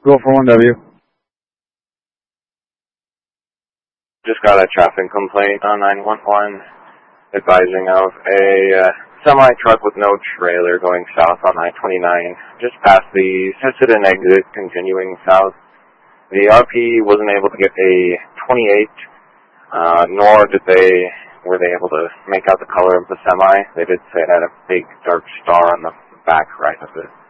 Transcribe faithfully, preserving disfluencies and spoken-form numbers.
Go for one W. Just got a traffic complaint on nine one one advising of a uh, semi-truck with no trailer going south on I twenty-nine, just past the Sisseton exit, continuing south. The R P wasn't able to get a twenty-eight, uh, nor did they were they able to make out the color of the semi. They did say it had a big dark star on the back right of it.